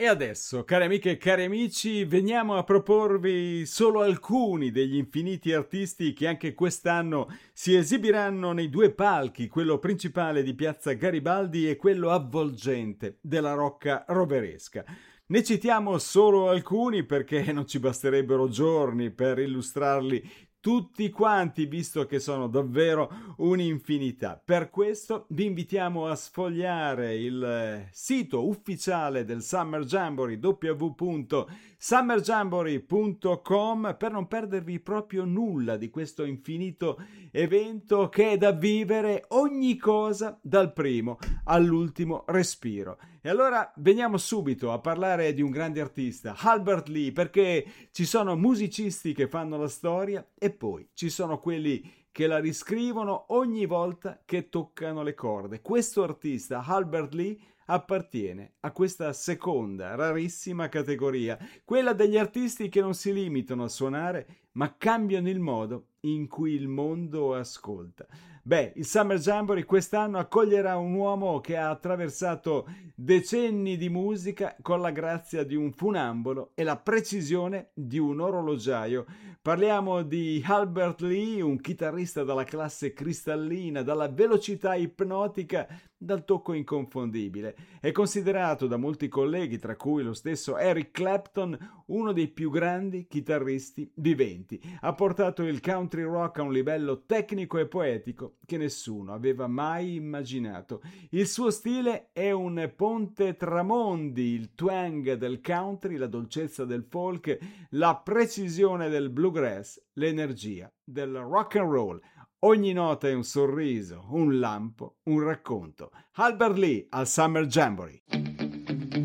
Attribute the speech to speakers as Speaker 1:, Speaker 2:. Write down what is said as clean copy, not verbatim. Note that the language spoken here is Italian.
Speaker 1: E adesso, cari amiche e cari amici, veniamo a proporvi solo alcuni degli infiniti artisti che anche quest'anno si esibiranno nei due palchi, quello principale di Piazza Garibaldi e quello avvolgente della Rocca Roveresca. Ne citiamo solo alcuni perché non ci basterebbero giorni per illustrarli tutti quanti, visto che sono davvero un'infinità. Per questo vi invitiamo a sfogliare il sito ufficiale del Summer Jamboree, www.summerjamboree.com, per non perdervi proprio nulla di questo infinito evento che è da vivere ogni cosa dal primo all'ultimo respiro. E allora veniamo subito a parlare di un grande artista, Albert Lee, perché ci sono musicisti che fanno la storia e poi ci sono quelli che la riscrivono ogni volta che toccano le corde. Questo artista, Albert Lee, appartiene a questa seconda rarissima categoria, quella degli artisti che non si limitano a suonare, ma cambiano il modo in cui il mondo ascolta. Beh, il Summer Jamboree quest'anno accoglierà un uomo che ha attraversato decenni di musica con la grazia di un funambolo e la precisione di un orologiaio. Parliamo di Albert Lee, un chitarrista dalla classe cristallina, dalla velocità ipnotica, dal tocco inconfondibile. È considerato da molti colleghi, tra cui lo stesso Eric Clapton, uno dei più grandi chitarristi viventi. Ha portato il country rock a un livello tecnico e poetico che nessuno aveva mai immaginato. Il suo stile è un ponte tra mondi, il twang del country, la dolcezza del folk, la precisione del bluegrass, l'energia del rock and roll. Ogni nota è un sorriso, un lampo, un racconto. Albert Lee al Summer Jamboree.